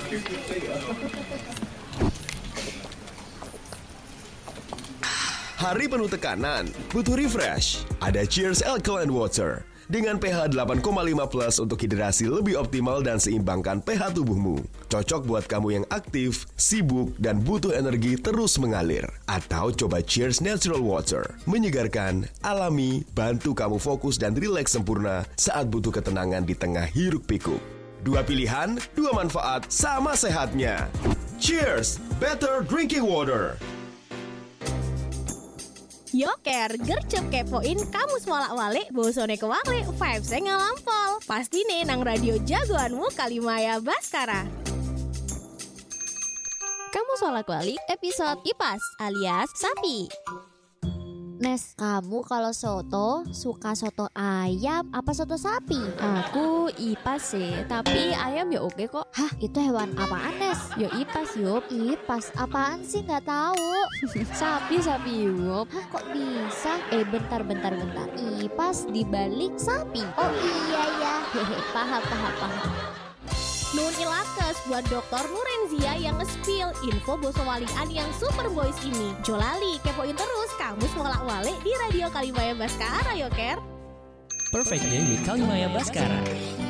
Hari penuh tekanan, butuh refresh. Ada Cheers Alkaline Water dengan pH 8,5 plus untuk hidrasi lebih optimal dan seimbangkan pH tubuhmu. Cocok buat kamu yang aktif, sibuk, dan butuh energi terus mengalir. Atau coba Cheers Natural Water. Menyegarkan, alami, bantu kamu fokus dan rileks sempurna saat butuh ketenangan di tengah hiruk pikuk. Dua pilihan, dua manfaat, sama sehatnya. Cheers! Better Drinking Water. Yoker, gercep kepoin kamu semolak walik, bosone kewalik, vibes-nya ngalampol. Pasti nih nang radio jagoanmu Kalimaya Baskara. Kamu solak walik, episode IPAS alias Sapi. Nes, kamu kalau soto suka soto ayam apa soto sapi? Aku IPAS sih, tapi ayam ya oke kok. Hah, itu hewan apaan, Nes? Ya IPAS yup. IPAS apaan sih, nggak tahu. Sapi yup. Hah, kok bisa? Bentar. IPAS dibalik sapi. Oh iya ya. Hehe, paham. Nun ilakes buat Dr. Nurenzia yang nge-spill info bosowalian yang super boys ini. Jolali, kepoin terus kamu semolak walik di radio Kalimaya Baskara, Yoker. Perfect Day with Kalimaya Baskara.